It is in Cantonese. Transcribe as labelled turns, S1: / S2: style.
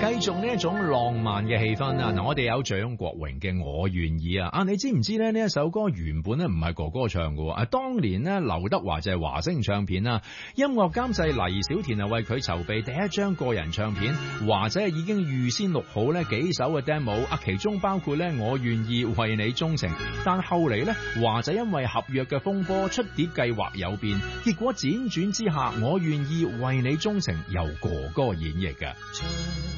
S1: 繼續呢一種浪漫嘅氣氛啊！嗱，我哋有蔣國榮嘅《我願意》啊！你知唔知咧？呢一首歌原本咧唔係哥哥唱嘅喎，當年咧劉德華就係華星唱片啊，音樂監製黎小田啊為佢籌備第一張個人唱片，華仔已經預先錄好咧幾首嘅 demo 啊，其中包括咧《我願意為你鍾情》，但後嚟咧華仔因為合約嘅風波，出碟計劃有變，結果輾轉之下，《我願意為你鍾情》由哥哥演繹嘅。